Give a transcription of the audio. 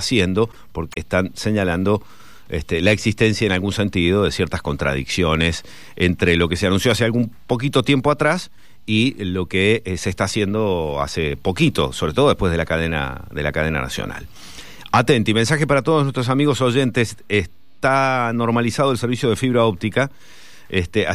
haciendo, porque están señalando la existencia en algún sentido de ciertas contradicciones entre lo que se anunció hace algún poquito tiempo atrás y lo que se está haciendo hace poquito, sobre todo después de la cadena nacional. Atenti, mensaje para todos nuestros amigos oyentes: está normalizado el servicio de fibra óptica.